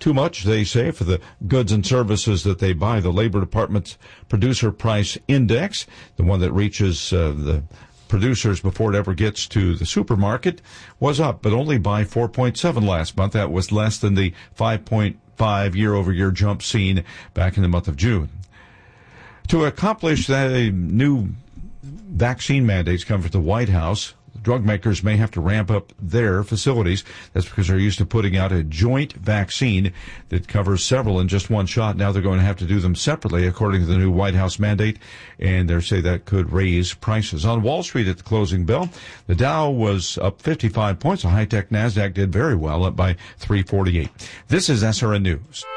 too much, they say, for the goods and services that they buy. The Labor Department's Producer Price Index, the one that reaches the producers before it ever gets to the supermarket, was up, but only by 4.7 last month. That was less than the 5.5 year-over-year jump seen back in the month of June. To accomplish that, new vaccine mandates come from the White House. Drug makers may have to ramp up their facilities. That's because they're used to putting out a joint vaccine that covers several in just one shot. Now they're going to have to do them separately, according to the new White House mandate, and they say that could raise prices. On Wall Street at the closing bell, the Dow was up 55 points. The high-tech NASDAQ did very well, up by 348. This is SRN News.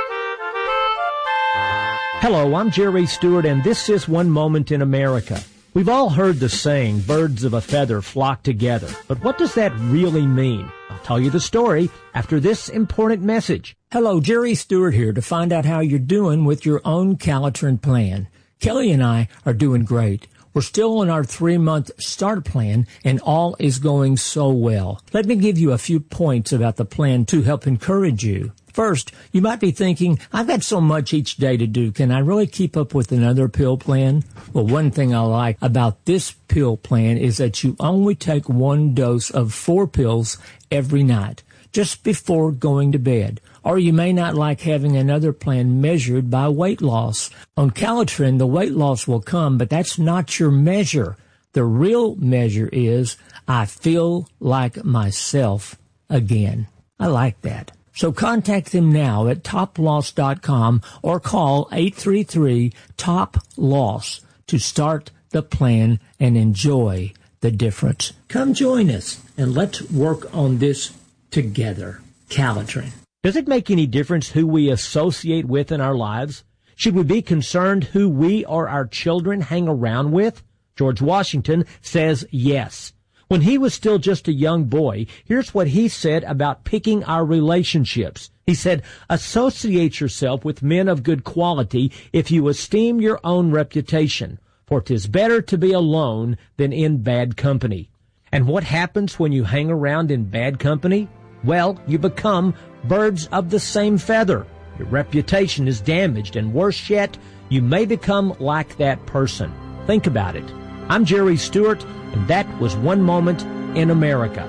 Hello, I'm Jerry Stewart, and this is One Moment in America. We've all heard the saying, birds of a feather flock together. But what does that really mean? I'll tell you the story after this important message. Hello, Jerry Stewart here to find out how you're doing with your own Calitrin plan. Kelly and I are doing great. We're still on our 3-month start plan, and all is going so well. Let me give you a few points about the plan to help encourage you. First, you might be thinking, I've got so much each day to do. Can I really keep up with another pill plan? Well, one thing I like about this pill plan is that you only take 1 dose of 4 pills every night, just before going to bed. Or you may not like having another plan measured by weight loss. On Calitrin, the weight loss will come, but that's not your measure. The real measure is, I feel like myself again. I like that. So contact them now at toploss.com or call 833-TOP-LOSS to start the plan and enjoy the difference. Come join us and let's work on this together. Calitrin. Does it make any difference who we associate with in our lives? Should we be concerned who we or our children hang around with? George Washington says yes. When he was still just a young boy, here's what he said about picking our relationships. He said, associate yourself with men of good quality if you esteem your own reputation, for 'tis better to be alone than in bad company. And what happens when you hang around in bad company? Well, you become birds of the same feather. Your reputation is damaged, and worse yet, you may become like that person. Think about it. I'm Jerry Stewart, and that was One Moment in America.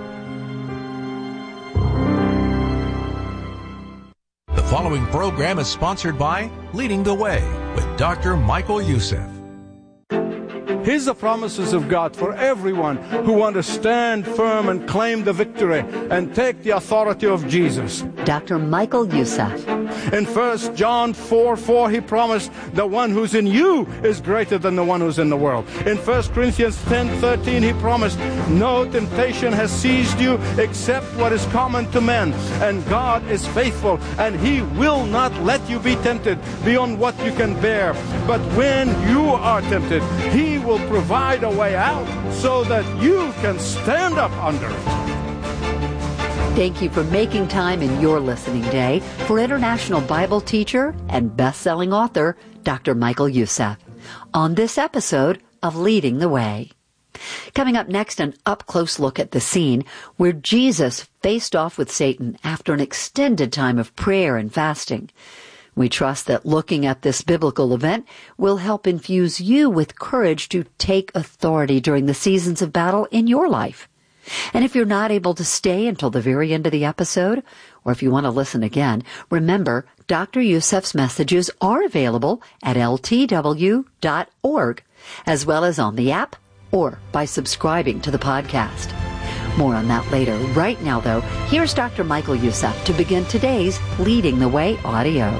The following program is sponsored by Leading the Way with Dr. Michael Youssef. Here's the promises of God for everyone who want to stand firm and claim the victory and take the authority of Jesus. Dr. Michael Youssef. In 1 John 4:4, he promised the one who's in you is greater than the one who's in the world. In 1 Corinthians 10:13, he promised no temptation has seized you except what is common to men. And God is faithful, and he will not let you be tempted beyond what you can bear. But when you are tempted, he will provide a way out so that you can stand up under it. Thank you for making time in your listening day for international Bible teacher and best-selling author, Dr. Michael Youssef, on this episode of Leading the Way. Coming up next, an up-close look at the scene where Jesus faced off with Satan after an extended time of prayer and fasting. We trust that looking at this biblical event will help infuse you with courage to take authority during the seasons of battle in your life. And if you're not able to stay until the very end of the episode, or if you want to listen again, remember, Dr. Youssef's messages are available at ltw.org, as well as on the app or by subscribing to the podcast. More on that later. Right now, though, here's Dr. Michael Youssef to begin today's Leading the Way audio.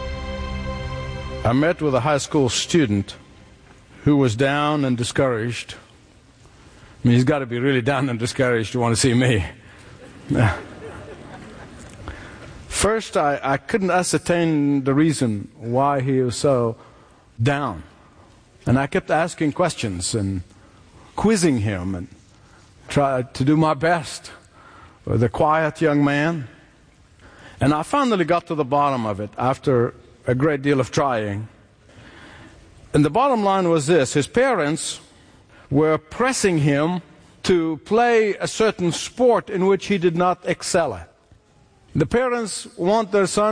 I met with a high school student who was down and discouraged. I mean, he's got to be really down and discouraged to want to see me. First, I couldn't ascertain the reason why he was so down. And I kept asking questions and quizzing him and tried to do my best with a quiet young man. And I finally got to the bottom of it after a great deal of trying. And the bottom line was this: his parents were pressing him to play a certain sport in which he did not excel at. The parents want their son